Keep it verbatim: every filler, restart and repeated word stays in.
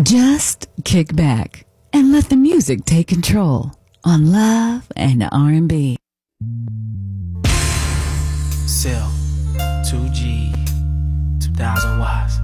Just kick back and let the music take control on Love and R and B. Cell, two G, two thousand watts.